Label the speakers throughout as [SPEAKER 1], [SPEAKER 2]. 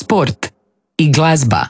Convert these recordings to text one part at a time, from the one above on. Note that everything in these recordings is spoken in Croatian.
[SPEAKER 1] sport i glazba.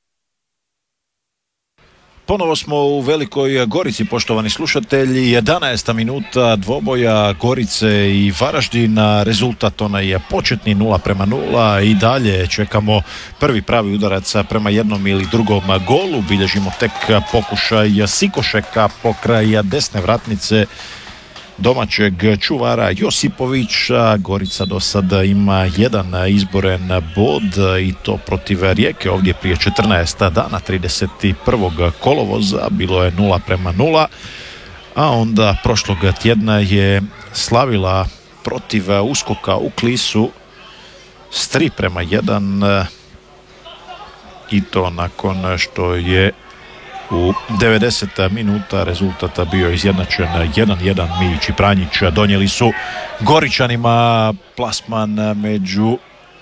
[SPEAKER 2] Ponovo smo u Velikoj Gorici, poštovani slušatelji. 11. minuta dvoboja Gorice i Varaždina. Rezultat onaj je početni 0:0 i dalje čekamo prvi pravi udarac prema jednom ili drugom golu. Bilježimo tek pokušaj Sikošeka pokraj desne vratnice domaćeg čuvara Josipovića. Gorica do sada ima jedan izboren bod i to protiv Rijeke ovdje prije 14 dana, 31. kolovoza, bilo je 0:0, a onda prošlog tjedna je slavila protiv Uskoka u Klisu s 3:1 i to nakon što je u 90 minuta rezultata bio izjednačen 1:1. Mijić i Pranjić donijeli su Goričanima plasman među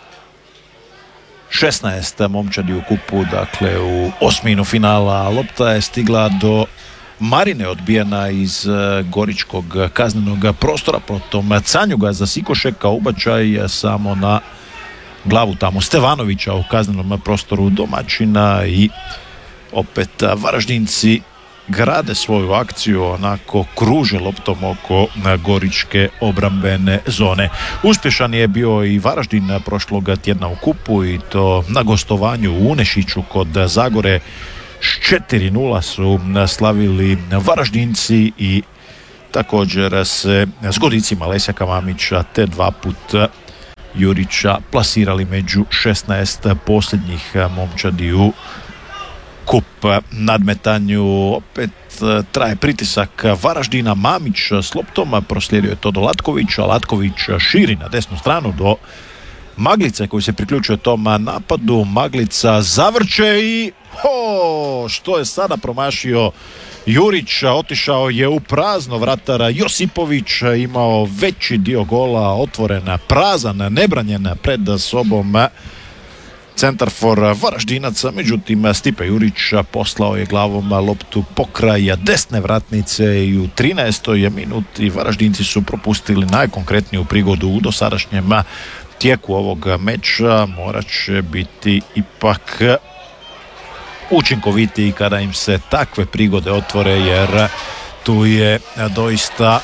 [SPEAKER 2] 16 momčadi u kupu, dakle u osminu finala. Lopta je stigla do Marine, odbijena iz goričkog kaznenog prostora, potom Canjuga za Sikošeka, ubačaj samo na glavu tamo Stevanovića u kaznenom prostoru domaćina i opet Varaždinci grade svoju akciju, onako kruže loptom oko goričke obrambene zone. Uspješan je bio i Varaždin prošlog tjedna u kupu i to na gostovanju u Unešiću kod Zagore. S 4:0 su slavili Varaždinci i također se s godicima Lesjaka Mamića te dva put Jurića plasirali među 16 posljednjih momčadi u kup nadmetanju. Opet traje pritisak Varaždina. Mamić s loptom, proslijedio je to do Latkovića. Latković širi na desnu stranu do Maglice koji se priključuje tom napadu. Maglica zavrće i što je sada promašio Jurić, otišao je u prazno. Vratara Josipović imao veći dio gola otvoren, prazan, nebranjen pred sobom centarfor Varaždinaca, međutim Stipe Jurić poslao je glavom loptu pokraj desne vratnice i u 13. minuti Varaždinci su propustili najkonkretniju prigodu u dosadašnjem tijeku ovog meča. Morat će biti ipak učinkovitiji kada im se takve prigode otvore, jer tu je doista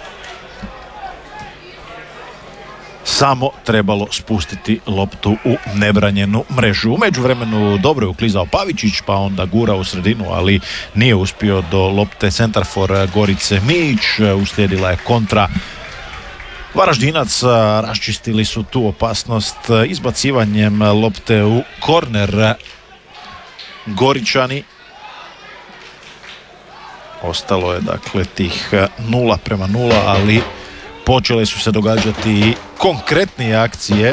[SPEAKER 2] samo trebalo spustiti loptu u nebranjenu mrežu. U međuvremenu dobro je uklizao Pavičić, pa onda gura u sredinu, ali nije uspio do lopte centarfor Gorice Mijić. Uslijedila je kontra Varaždinaca, raščistili su tu opasnost izbacivanjem lopte u korner Goričani. Ostalo je dakle tih 0:0, ali počele su se događati i konkretnije akcije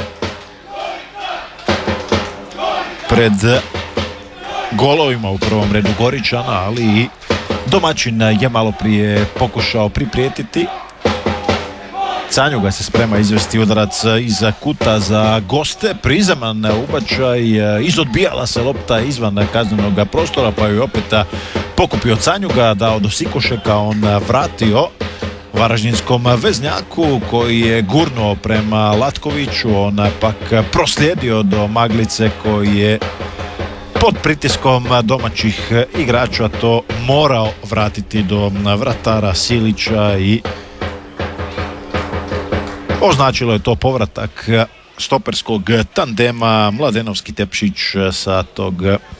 [SPEAKER 2] pred golovima u prvom redu Goričana, ali i domaćin je malo prije pokušao priprijetiti. Canjuga se sprema izvesti udarac iza kuta za goste. Prizeman ubačaj, izodbijala se lopta izvan kaznenog prostora, pa ju opet pokupio Canjuga, dao do Sikošeka, on vratio varaždinskom veznjaku koji je gurnuo prema Latkoviću, on pak proslijedio do Maglice koji je pod pritiskom domaćih igrača to morao vratiti do vratara Silića i označilo je to povratak stoperskog tandema Mladenovski-Tepšić sa tog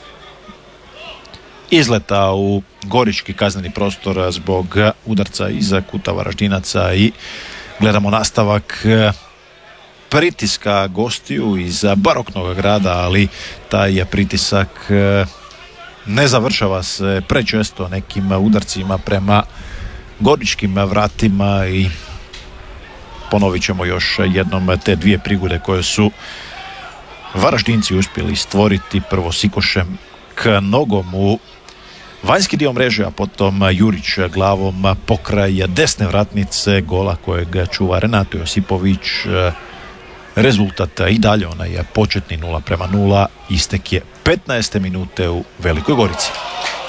[SPEAKER 2] izleta u gorički kazneni prostor zbog udarca iza kuta Varaždinaca i gledamo nastavak pritiska gostiju iz baroknog grada, ali taj pritisak ne završava se prečesto nekim udarcima prema goričkim vratima i ponovit ćemo još jednom te dvije prigode koje su Varaždinci uspjeli stvoriti, prvo Sikošem k nogom u vanjski dio mreže, a potom Jurić glavom pokraj desne vratnice, gola kojeg čuva Renato Josipović. Rezultat i dalje onaj početni 0:0, istek je 15. minute u Velikoj Gorici.